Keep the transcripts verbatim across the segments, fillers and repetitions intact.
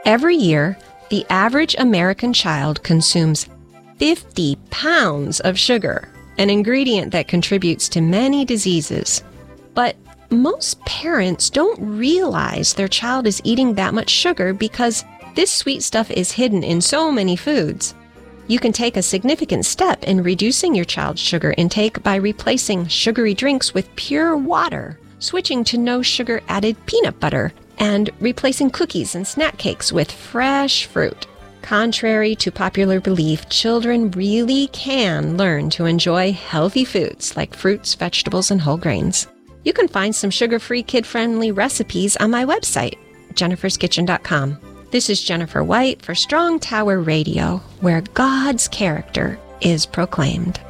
Every year, the average American child consumes fifty pounds of sugar, an ingredient that contributes to many diseases. But most parents don't realize their child is eating that much sugar because this sweet stuff is hidden in so many foods. You can take a significant step in reducing your child's sugar intake by replacing sugary drinks with pure water, switching to no sugar added peanut butter, and replacing cookies and snack cakes with fresh fruit. Contrary to popular belief, children really can learn to enjoy healthy foods like fruits, vegetables, and whole grains. You can find some sugar-free, kid-friendly recipes on my website, jennifers kitchen dot com. This is Jennifer White for Strong Tower Radio, where God's character is proclaimed.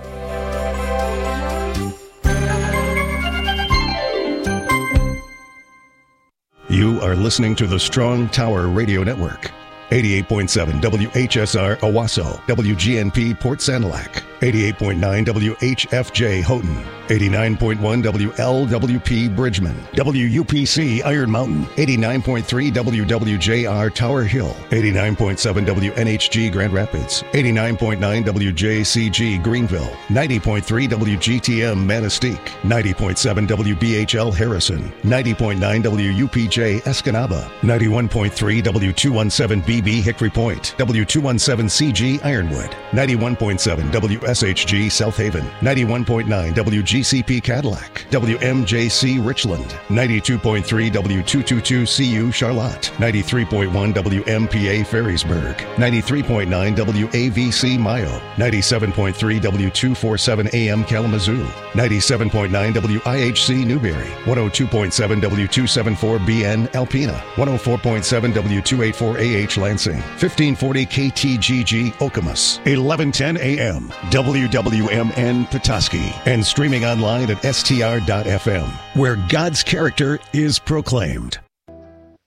You are listening to the Strong Tower Radio Network. eighty-eight point seven W H S R Owasso, W G N P Port Sanilac, eighty-eight point nine W H F J Houghton, eighty-nine point one W L W P Bridgman, W U P C Iron Mountain, eighty-nine point three W W J R Tower Hill, eighty-nine point seven W N H G Grand Rapids, eighty-nine point nine W J C G Greenville, ninety point three W G T M Manistee, ninety point seven W B H L Harrison, ninety point nine W U P J Escanaba, ninety-one point three W two seventeen B B Hickory Point, W two seventeen C G Ironwood, ninety-one point seven W S H G South Haven, ninety-one point nine W G C P Cadillac, W M J C Richland, ninety-two point three W two twenty-two C U Charlotte, ninety-three point one W M P A Ferrisburg, ninety-three point nine W A V C Mayo, ninety-seven point three W two forty-seven A M Kalamazoo, ninety-seven point nine W I H C Newberry, one oh two point seven W two seventy-four B N Alpena, one oh four point seven W two eighty-four A H Lansing, fifteen forty K T G G Okemos, eleven ten A M W W M N Petoskey, and streaming online at S T R dot F M, where God's character is proclaimed.